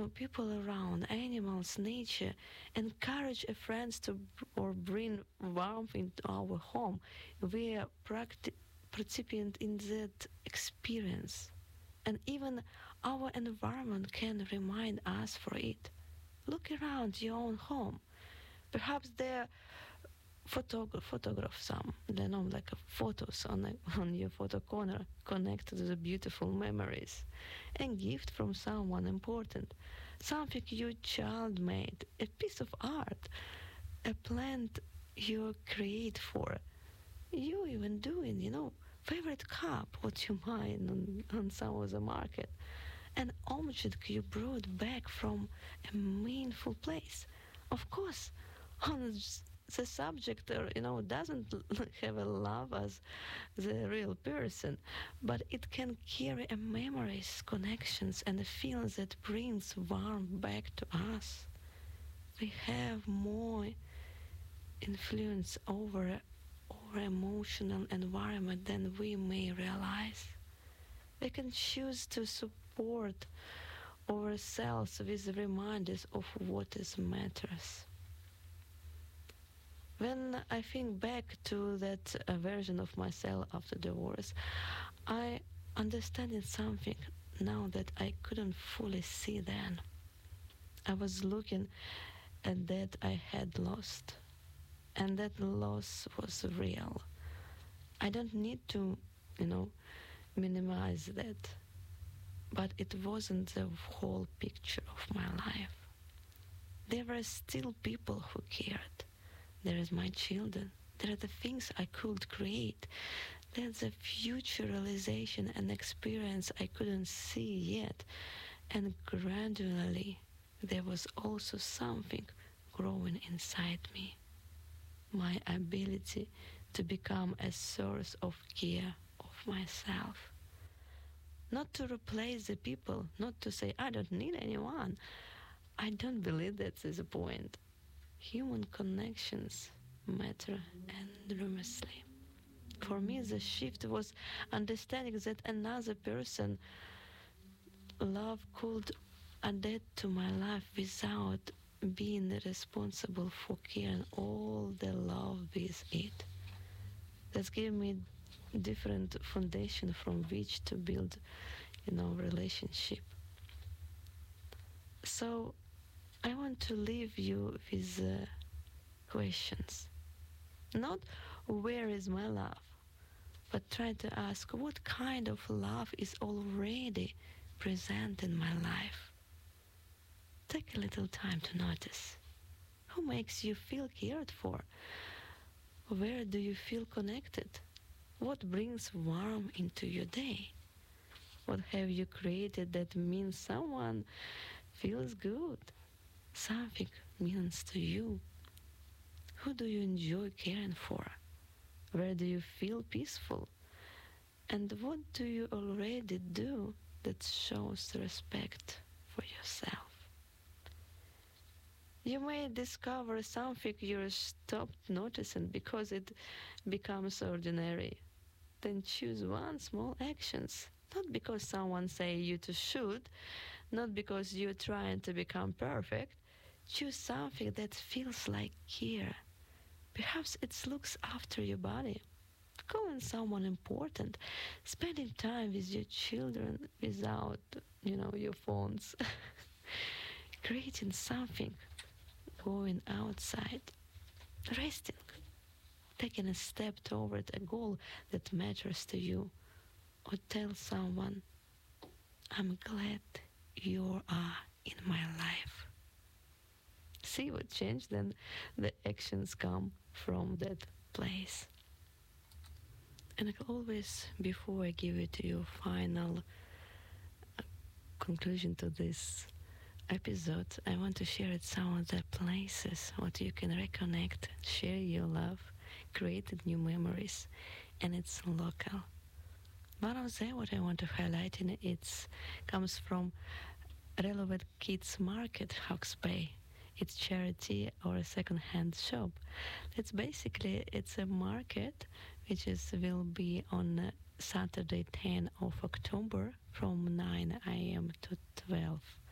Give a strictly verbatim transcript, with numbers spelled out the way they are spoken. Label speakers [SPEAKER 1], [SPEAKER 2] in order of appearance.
[SPEAKER 1] know, people around, animals, nature, encourage a friends to or bring warmth into our home. We are practi- participant in that experience. And even our environment can remind us for it. Look around your own home. Perhaps there photograph, photograph some, you know, like photos on a, on your photo corner connected to the beautiful memories. A gift from someone important, something your child made, a piece of art, a plant you create for. You even doing, you know, favorite cup what you buy on, on some of the market. An object you brought back from a meaningful place. Of course, on the subject, uh, you know, doesn't have a love as the real person, but it can carry a memories, connections, and a feeling that brings warmth back to us. We have more influence over our emotional environment than we may realize. We can choose to support ourselves with reminders of what is matters. When I think back to that uh, version of myself after divorce, I understand something now that I couldn't fully see then. I was looking at that I had lost, and that loss was real. I don't need to, you know, minimize that, but it wasn't the whole picture of my life. There were still people who cared. There is my children. There are the things I could create. There's a future realization and experience I couldn't see yet. And gradually, there was also something growing inside me. My ability to become a source of care of myself. Not to replace the people, not to say, I don't need anyone. I don't believe that's the point. Human connections matter enormously. For me, the shift was understanding that another person love could add to my life without being responsible for carrying all the love with it. That gave me different foundation from which to build, you know, relationship. So I want to leave you with uh, questions. Not where is my love, but try to ask what kind of love is already present in my life. Take a little time to notice. Who makes you feel cared for? Where do you feel connected? What brings warmth into your day? What have you created that means someone feels good? Something means to you. Who do you enjoy caring for? Where do you feel peaceful? And what do you already do that shows respect for yourself? You may discover something you stopped noticing because it becomes ordinary. Then choose one small action. Not because someone say you to should, not because you're trying to become perfect. Choose something that feels like care. Perhaps it looks after your body. Calling someone important. Spending time with your children without, you know, your phones. Creating something. Going outside. Resting. Taking a step toward a goal that matters to you. Or tell someone, I'm glad you are in my life. See what change, then the actions come from that place. And like always, before I give it to you final conclusion to this episode, I want to share it some of the places what you can reconnect, share your love, create new memories, and it's local. One of them, what I want to highlight in it, comes from Relevant Kids Market, Hawke's Bay. It's charity or a second-hand shop. It's basically, it's a market which is will be on Saturday, tenth of October from nine a.m. to twelve